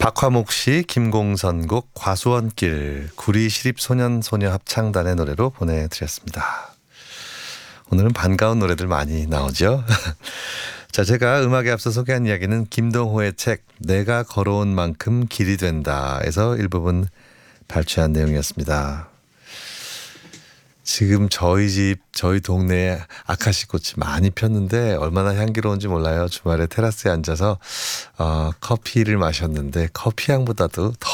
박화목 씨, 김공선 곡 과수원길 구리시립소년소녀 합창단의 노래로 보내드렸습니다. 오늘은 반가운 노래들 많이 나오죠. 자, 제가 음악에 앞서 소개한 이야기는 김동호의 책 내가 걸어온 만큼 길이 된다에서 일부분 발췌한 내용이었습니다. 지금 저희 동네에 아카시꽃이 많이 폈는데 얼마나 향기로운지 몰라요. 주말에 테라스에 앉아서 커피를 마셨는데 커피 향보다도 더